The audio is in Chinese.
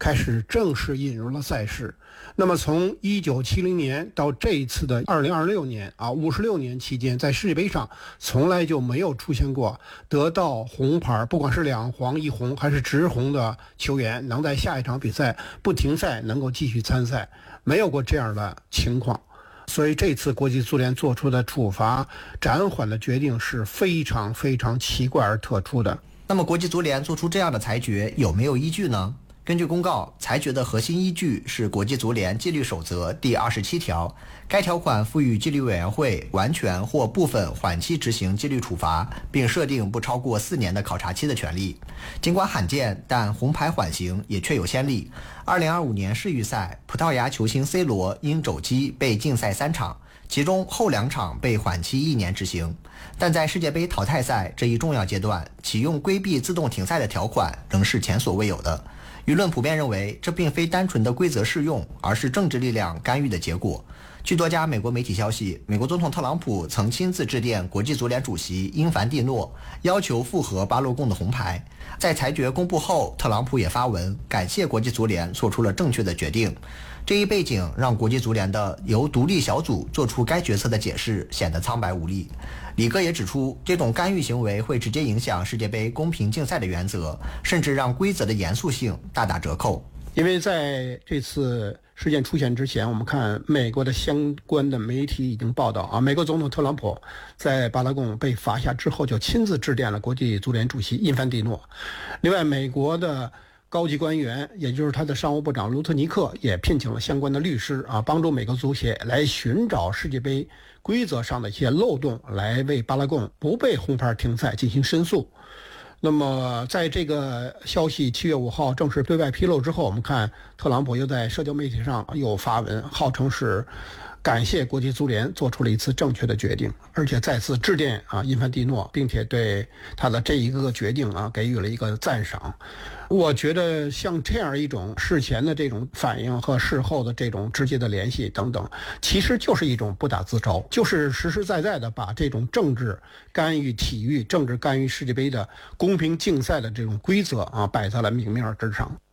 开始正式引入了赛事。那么从1970年到这一次的2026年56年期间，在世界杯上从来就没有出现过得到红牌，不管是2黄1红还是直红的球员能在下一场比赛不停赛能够继续参赛，没有过这样的情况。所以这次国际足联做出的处罚暂缓的决定是非常非常奇怪而特殊的。 那么国际足联做出这样的裁决有没有依据呢？根据公告，裁决的核心依据是国际足联纪律守则第27条，该条款赋予纪律委员会完全或部分缓期执行纪律处罚，并设定不超过4年的考察期的权利。尽管罕见，但红牌缓刑也确有先例。2025年世预赛，葡萄牙球星 C 罗因肘击被禁赛3场，其中后2场被缓期1年执行。但在世界杯淘汰赛这一重要阶段，启用规避自动停赛的条款仍是前所未有的。舆论普遍认为，这并非单纯的规则适用，而是政治力量干预的结果。据多家美国媒体消息，美国总统特朗普曾亲自致电国际足联主席英凡蒂诺，要求复核巴洛贡的红牌。在裁决公布后，特朗普也发文感谢国际足联做出了正确的决定。这一背景让国际足联的由独立小组做出该决策的解释显得苍白无力。李哥也指出，这种干预行为会直接影响世界杯公平竞赛的原则，甚至让规则的严肃性大打折扣。 因为在这次事件出现之前，我们看美国的相关的媒体已经报道美国总统特朗普在巴拉贡被罚下之后就亲自致电了国际足联主席因凡蒂诺。另外，美国的高级官员，也就是他的商务部长卢特尼克也聘请了相关的律师帮助美国足协来寻找世界杯规则上的一些漏洞，来为巴拉贡不被红牌停赛进行申诉。那么在这个消息7月5号正式对外披露之后，我们看特朗普又在社交媒体上又发文，号称是感谢国际足联做出了一次正确的决定，而且再次致电因凡蒂诺，并且对他的这一个决定给予了一个赞赏。我觉得像这样一种事前的这种反应和事后的这种直接的联系等等，其实就是一种不打自招，就是实实在在的把这种政治干预体育、政治干预世界杯的公平竞赛的这种规则摆在了明面之上。